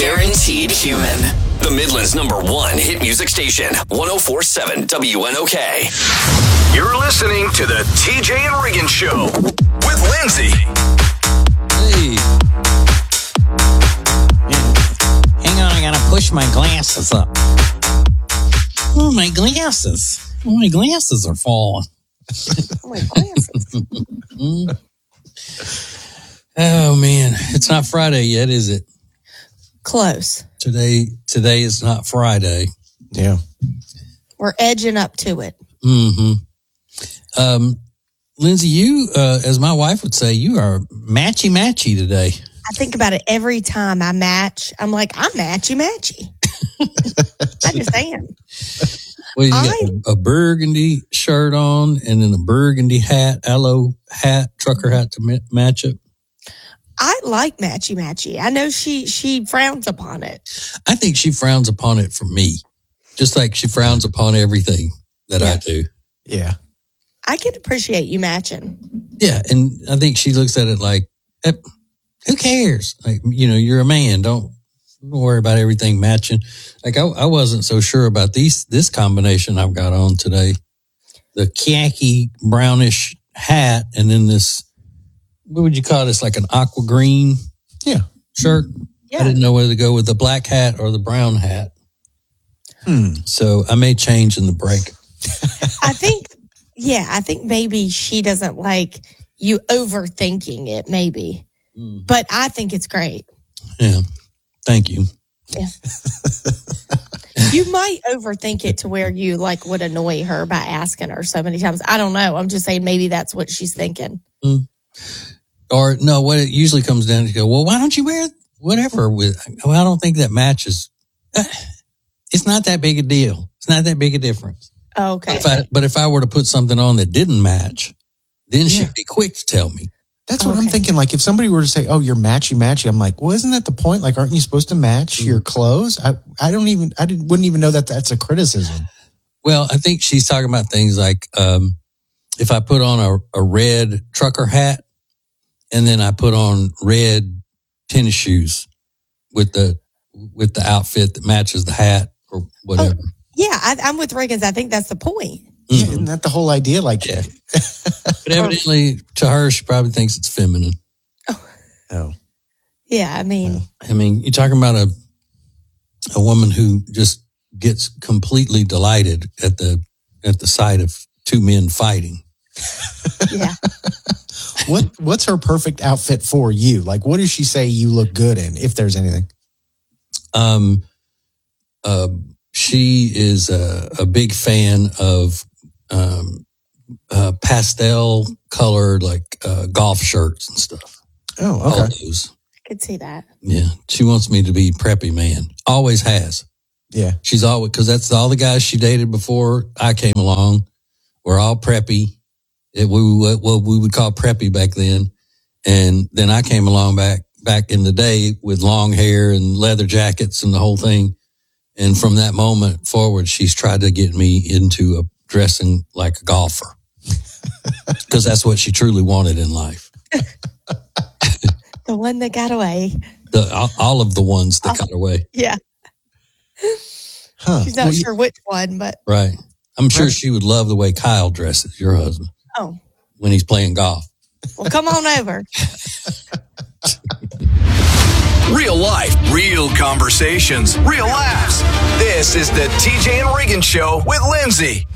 Guaranteed human. The Midland's #1 hit music station, 104.7 WNOK. You're listening to the TJ and Regan Show with Lindsay. Hey. Hang on, I gotta push my glasses up. Oh, my glasses. Oh, my glasses are falling. Oh, my glasses. Oh, man. It's not Friday yet, is it? Close. Today is not Friday. Yeah. We're edging up to it. Mm-hmm. Lindsay, you, as my wife would say, you are matchy today. I think about it every time I match. I'm like, I'm matchy. I just am. Well, you got a burgundy shirt on and then a burgundy hat, aloe hat, trucker hat to match it. I like matchy. I know she frowns upon it. I think she frowns upon it for me, just like she frowns upon everything that I do. Yeah. I can appreciate you matching. Yeah, and I think she looks at it like, who cares? Like, you're a man. Don't worry about everything matching. Like, I wasn't so sure about this combination I've got on today. The khaki brownish hat and then this, what would you call this? Like an aqua green shirt? Yeah. I didn't know whether to go with the black hat or the brown hat. So I may change in the break. I think maybe she doesn't like you overthinking it, maybe. But I think it's great. Yeah. Thank you. Yeah. You might overthink it to where you like would annoy her by asking her so many times. I don't know. I'm just saying maybe that's what she's thinking. Or no, what it usually comes down to go, well, why don't you wear whatever with, well, I don't think that matches. It's not that big a deal. It's not that big a difference. Okay. But if I were to put something on that didn't match, then she'd be quick to tell me. That's what I'm thinking. Like if somebody were to say, oh, you're matchy, I'm like, well, isn't that the point? Like, aren't you supposed to match your clothes? I wouldn't even know that that's a criticism. Well, I think she's talking about things like, if I put on a red trucker hat and then I put on red tennis shoes with the outfit that matches the hat or whatever. Oh, yeah, I'm with Reagan's. I think that's the point. Yeah, isn't that the whole idea? Like, yeah. But evidently to her, she probably thinks it's feminine. Oh. Yeah, I mean, you're talking about a woman who just gets completely delighted at the sight of two men fighting. Yeah. What's her perfect outfit for you? Like, what does she say you look good in, if there's anything? She is a big fan of pastel colored golf shirts and stuff. Oh, okay. All those. I could see that. Yeah, she wants me to be preppy man. Always has. Yeah, she's always, because that's all the guys she dated before I came along were all preppy. What we would call preppy back then, and then I came along back in the day with long hair and leather jackets and the whole thing. And from that moment forward, she's tried to get me into dressing like a golfer because that's what she truly wanted in life. The one that got away. All of the ones that got away. Yeah. She's not sure which one, but. Right. I'm sure she would love the way Kyle dresses, your husband. Oh. When he's playing golf. Well, come on over. Real life, real conversations, real laughs. This is the TJ and Regan Show with Lindsay.